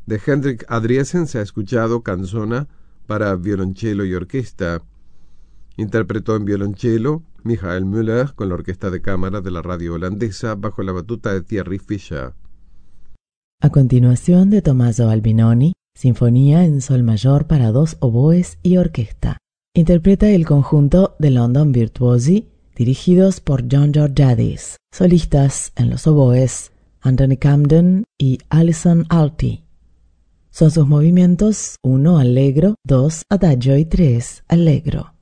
De Henrik Adriesen se ha escuchado Canzona para violonchelo y orquesta. Interpretó en violonchelo Michael Müller con la orquesta de cámara de la radio holandesa bajo la batuta de Thierry Fischer. A continuación, de Tommaso Albinoni, Sinfonía en Sol Mayor para 2 oboes y orquesta. Interpreta el conjunto de London Virtuosi, dirigidos por John Georgiadis. Solistas en los oboes, Anthony Camden y Alison Alty. Son sus movimientos 1 allegro, 2 adagio y 3 allegro.